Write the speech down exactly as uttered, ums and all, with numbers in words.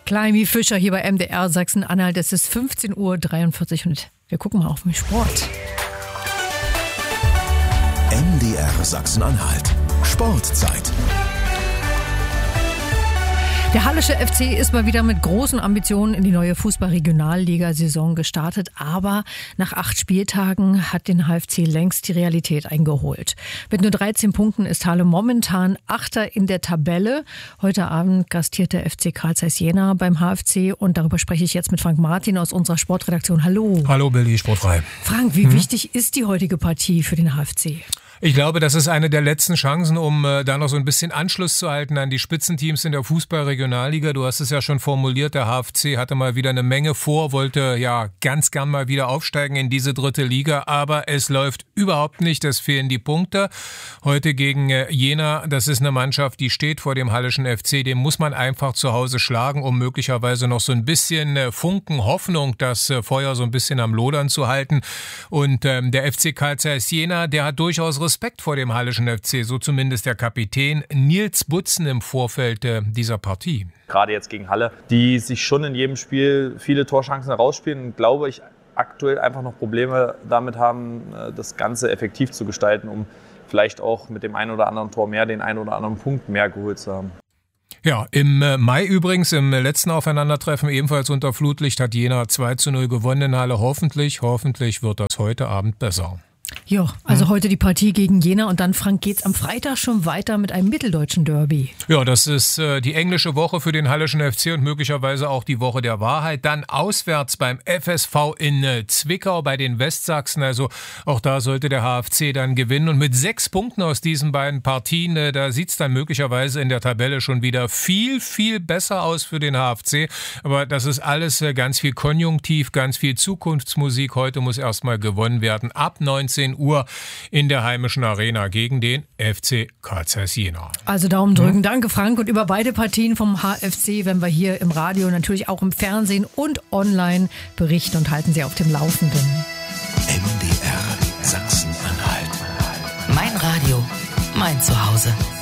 Klein wie Fischer hier bei M D R Sachsen-Anhalt. Es ist fünfzehn Uhr dreiundvierzig und wir gucken mal auf den Sport. M D R Sachsen-Anhalt. Sportzeit. Der Hallische F C ist mal wieder mit großen Ambitionen in die neue Fußball-Regionalliga-Saison gestartet. Aber nach acht Spieltagen hat den H F C längst die Realität eingeholt. Mit nur dreizehn Punkten ist Halle momentan Achter in der Tabelle. Heute Abend gastiert der F C Carl Zeiss Jena beim H F C. Und darüber spreche ich jetzt mit Frank Martin aus unserer Sportredaktion. Hallo. Hallo Billy, sportfrei. Frank, wie hm? wichtig ist die heutige Partie für den H F C? Ich glaube, das ist eine der letzten Chancen, um äh, da noch so ein bisschen Anschluss zu halten an die Spitzenteams in der Fußball-Regionalliga. Du hast es ja schon formuliert, der H F C hatte mal wieder eine Menge vor, wollte ja ganz gern mal wieder aufsteigen in diese dritte Liga, aber es läuft überhaupt nicht, es fehlen die Punkte. Heute gegen äh, Jena, das ist eine Mannschaft, die steht vor dem Hallischen F C, den muss man einfach zu Hause schlagen, um möglicherweise noch so ein bisschen äh, Funken Hoffnung, das äh, Feuer so ein bisschen am Lodern zu halten. Und ähm, der F C Carl Zeiss Jena, der hat durchaus Respekt vor dem Hallischen F C, so zumindest der Kapitän Nils Butzen im Vorfeld äh, dieser Partie. Gerade jetzt gegen Halle, die sich schon in jedem Spiel viele Torchancen herausspielen und glaube ich aktuell einfach noch Probleme damit haben, das Ganze effektiv zu gestalten, um vielleicht auch mit dem einen oder anderen Tor mehr den einen oder anderen Punkt mehr geholt zu haben. Ja, im Mai übrigens, im letzten Aufeinandertreffen ebenfalls unter Flutlicht, hat Jena zwei zu null gewonnen in Halle. Hoffentlich, hoffentlich wird das heute Abend besser. Ja, also hm. heute die Partie gegen Jena und dann, Frank, geht's am Freitag schon weiter mit einem mitteldeutschen Derby. Ja, das ist äh, die englische Woche für den Hallischen F C und möglicherweise auch die Woche der Wahrheit. Dann auswärts beim F S V in äh, Zwickau bei den Westsachsen. Also auch da sollte der H F C dann gewinnen. Und mit sechs Punkten aus diesen beiden Partien, äh, da sieht's dann möglicherweise in der Tabelle schon wieder viel, viel besser aus für den H F C. Aber das ist alles äh, ganz viel Konjunktiv, ganz viel Zukunftsmusik. Heute muss erstmal gewonnen werden. Ab neunzehn Uhr in der heimischen Arena gegen den F C Carl Zeiss Jena. Also Daumen drücken. Hm. Danke, Frank. Und über beide Partien vom H F C werden wir hier im Radio, natürlich auch im Fernsehen und online berichten und halten Sie auf dem Laufenden. M D R Sachsen-Anhalt. Mein Radio, mein Zuhause.